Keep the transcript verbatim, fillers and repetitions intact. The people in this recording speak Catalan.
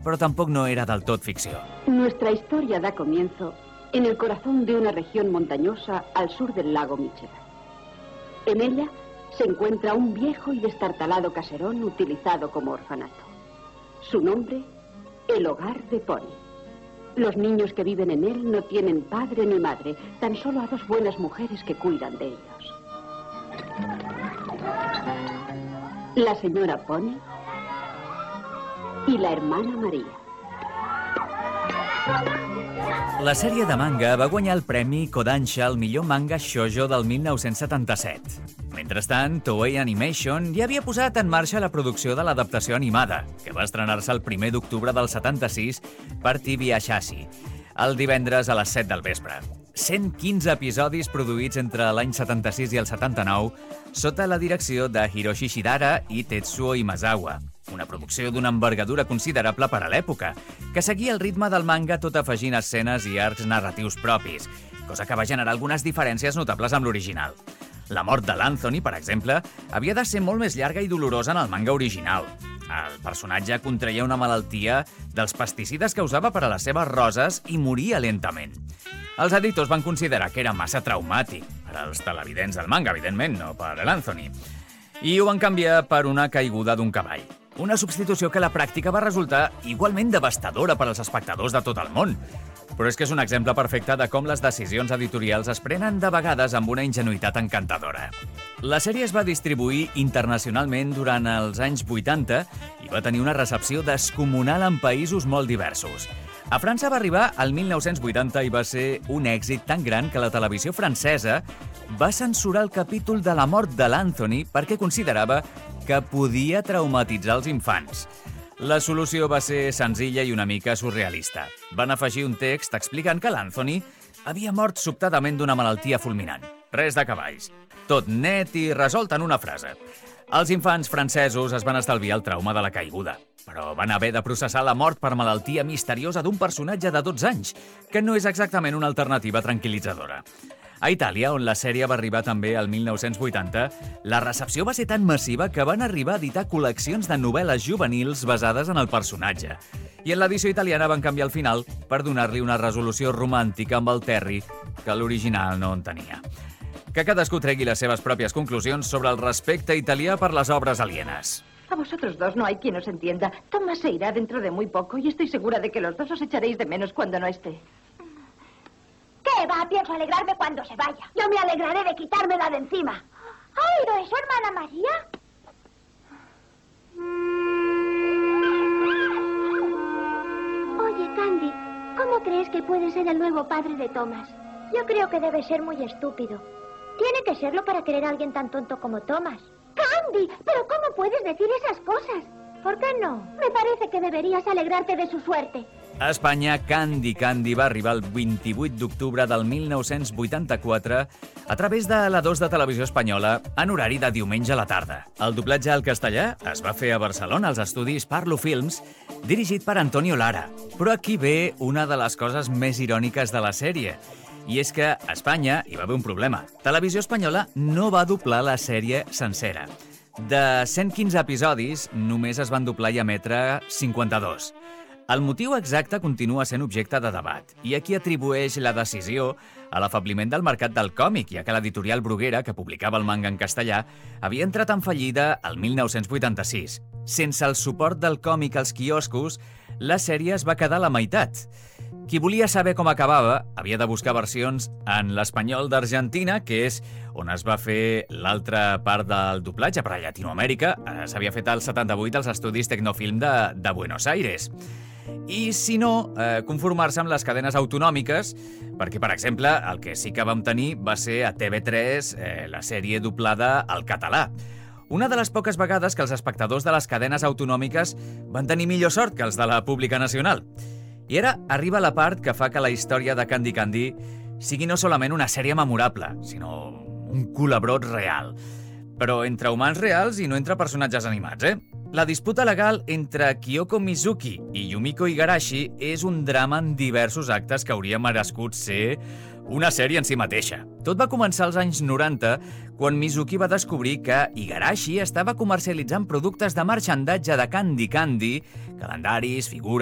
però tampoc no era del tot ficció. Nuestra historia da comienzo en el corazón de una región montañosa al sur del lago Michigan. En ella se encuentra un viejo y destartalado caserón utilizado como orfanato. Su nombre, el Hogar de Pony. Los niños que viven en él no tienen padre ni madre, tan solo a dos buenas mujeres que cuidan de ellos. La señora Pony y la hermana Maria. La sèrie de manga va guanyar el premi Kodansha al millor manga shoujo del mil nou-cents setanta-set. Mentrestant, Toei Animation ja havia posat en marxa la producció de l'adaptació animada, que va estrenar-se el primer d'octubre del setanta-sis per T V Asahi, el divendres a les set del vespre. cent quinze episodis produïts entre l'any setanta-sis i el setanta-nou sota la direcció de Hiroshi Shidara i Tetsuo Imazawa, una producció d'una envergadura considerable per a l'època, que seguia el ritme del manga tot afegint escenes i arcs narratius propis, cosa que va generar algunes diferències notables amb l'original. La mort de l'Anthony, per exemple, havia de ser molt més llarga i dolorosa en el manga original. El personatge contraia una malaltia dels pesticides que usava per a les seves roses i moria lentament. Els editors van considerar que era massa traumàtic per als televidents del manga, evidentment, no per a l'Anthony, i ho van canviar per una caiguda d'un cavall. Una substitució que a la pràctica va resultar igualment devastadora per als espectadors de tot el món. Però és que és un exemple perfecte de com les decisions editorials es prenen de vegades amb una ingenuïtat encantadora. La sèrie es va distribuir internacionalment durant els anys vuitanta i va tenir una recepció descomunal en països molt diversos. A França va arribar al mil nou-cents vuitanta i va ser un èxit tan gran que la televisió francesa va censurar el capítol de la mort de l'Anthony perquè considerava que podia traumatitzar els infants. La solució va ser senzilla i una mica surrealista. Van afegir un text explicant que l'Anthony havia mort sobtadament d'una malaltia fulminant. Res de cavalls. Tot net i resolt en una frase. Els infants francesos es van estalviar el trauma de la caiguda, però van haver de processar la mort per malaltia misteriosa d'un personatge de dotze anys, que no és exactament una alternativa tranquil·litzadora. A Itàlia, on la sèrie va arribar també al mil nou-cents vuitanta, la recepció va ser tan massiva que van arribar a editar col·leccions de novel·les juvenils basades en el personatge. I en l'edició italiana van canviar el final per donar-li una resolució romàntica amb el Terry que l'original no en tenia. Que cadascú tregui les seves pròpies conclusions sobre el respecte italià per les obres alienes. A vosotros dos no hay quien os entienda. Thomas se irá dentro de muy poco y estoy segura de que los dos os echaréis de menos cuando no esté. ¿Qué va? Pienso alegrarme cuando se vaya. Yo me alegraré de quitármela de encima. ¿Ha oído eso, hermana María? Oye, Candy, ¿cómo crees que puede ser el nuevo padre de Thomas? Yo creo que debe ser muy estúpido. Tiene que serlo para querer a alguien tan tonto como Thomas. ¡Candy! ¿Pero cómo puedes decir esas cosas? ¿Por qué no? Me parece que deberías alegrarte de su suerte. A Espanya, Candy Candy va arribar el vint-i-vuit d'octubre del mil nou-cents vuitanta-quatre a través de la dos de Televisió Espanyola en horari de diumenge a la tarda. El doblatge al castellà es va fer a Barcelona als estudis Parlo Films, dirigit per Antonio Lara. Però aquí ve una de les coses més iròniques de la sèrie. I és que a Espanya hi va haver un problema. Televisió Espanyola no va doblar la sèrie sencera. De cent quinze episodis, només es van doblar i emetre cinquanta-dos. El motiu exacte continua sent objecte de debat, i aquí atribueix la decisió a l'afebliment del mercat del còmic, ja que l'editorial Bruguera, que publicava el manga en castellà, havia entrat en fallida el mil nou-cents vuitanta-sis. Sense el suport del còmic als quioscos, la sèrie es va quedar a la meitat. Qui volia saber com acabava havia de buscar versions en l'espanyol d'Argentina, que és on es va fer l'altra part del doblatge per a Llatinoamèrica. S'havia fet al setanta-vuit als estudis Tecnofilm de, de Buenos Aires. I, si no, eh, conformar-se amb les cadenes autonòmiques, perquè, per exemple, el que sí que vam tenir va ser a T V tres eh, la sèrie doblada al català. Una de les poques vegades que els espectadors de les cadenes autonòmiques van tenir millor sort que els de la pública nacional. I ara arriba la part que fa que la història de Candy Candy sigui no solament una sèrie memorable, sinó un culebrot real. Però entre humans reals i no entre personatges animats, eh? La disputa legal entre Kyoko Mizuki i Yumiko Igarashi és un drama en diversos actes que hauria merescut ser una sèrie en si mateixa. Tot va començar als anys noranta, quan Mizuki va descobrir que Igarashi estava comercialitzant productes de marxandatge de Candy Candy, calendaris, figures,